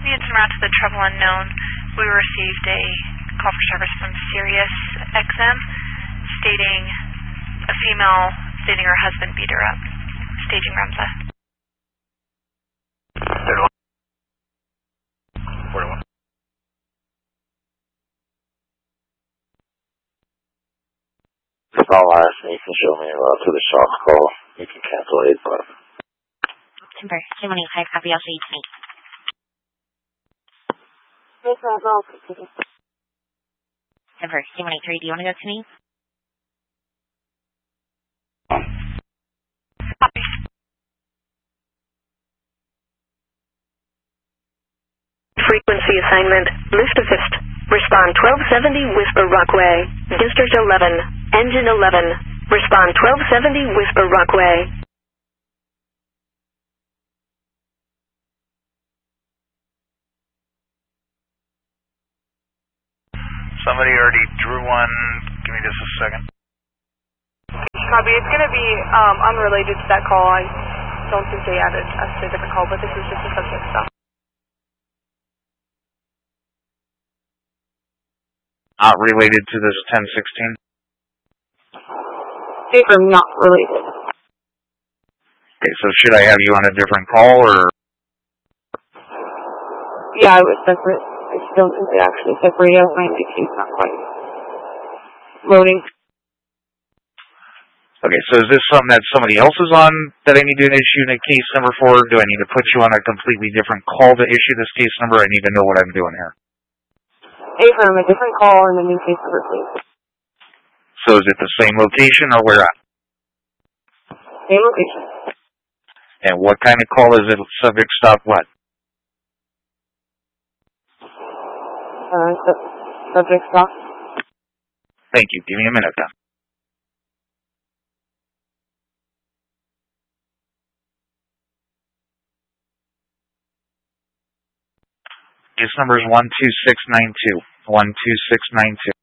Units en route to the Trouble Unknown. We received a call for service from Sirius XM stating a female stating her husband beat her up. Staging Ramza. 41. That's all I ask, and you can show me to the shock call. You can cancel 8 button. Timber, Simony, high copy, I'll show you tonight. Timber, Simony 3, do you want to go to me? Copy. Frequency assignment, lift assist. Respond 1270 Whisper Rockway. District 11, engine 11. Respond 1270 Whisper Rockway. Somebody already drew one. Give me just a second. Copy. It's going to be unrelated to that call. I don't think they added us to a different call, but this is just a subject stuff. Not related to this 1016? Affirm, not related. Okay, so should I have you on a different call, or? Yeah, I was separate. I just don't think they actually separated out. My indication's not quite loading. Okay, so is this something that somebody else is on that I need to issue a case number for? Do I need to put you on a completely different call to issue this case number? I need to know what I'm doing here. Affirm, a different call and a new case number, please. So is it the same location or where at? Same location. And what kind of call is it? Subject stop what? Subject stop. Thank you. Give me a minute then. Case number is 12692. 12692.